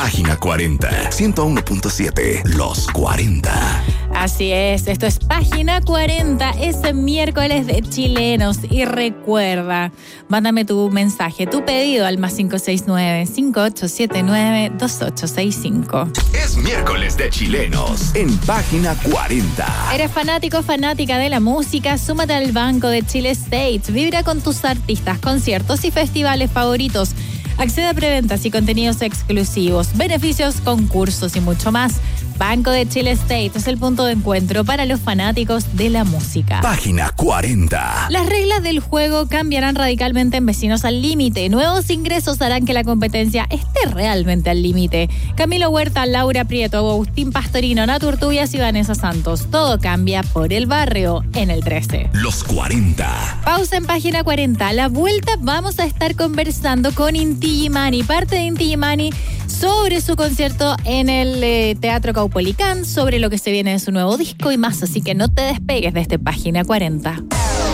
Página 40, 101.7, Los 40. Así es, esto es Página 40, ese miércoles de chilenos. Y recuerda, mándame tu mensaje, tu pedido al +569-5879-2865. Es miércoles de chilenos en Página 40. ¿Eres fanático o fanática de la música? Súmate al Banco de Chile States. Vibra con tus artistas, conciertos y festivales favoritos. Accede a preventas y contenidos exclusivos, beneficios, concursos y mucho más. Banco de Chile State es el punto de encuentro para los fanáticos de la música. Página 40. Las reglas del juego cambiarán radicalmente en Vecinos al Límite. Nuevos ingresos harán que la competencia esté realmente al límite. Camilo Huerta, Laura Prieto, Agustín Pastorino, Naturtubias y Vanessa Santos. Todo cambia por el barrio en el 13. Los 40. Pausa en Página 40. A la vuelta vamos a estar conversando con Inti Illimani, parte de Inti Illimani, sobre su concierto en el Teatro Caupolicán, sobre lo que se viene de su nuevo disco y más. Así que no te despegues de este Página 40.